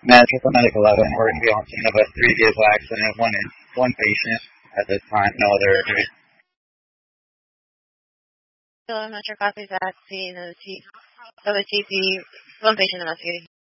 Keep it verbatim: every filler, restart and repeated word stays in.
Manchester Medical eleven, we're going to be on scene of a three vehicle accident, one in, one patient at this time, no other injuries. So Metro copies that scene of the T, of the T C, one patient investigating.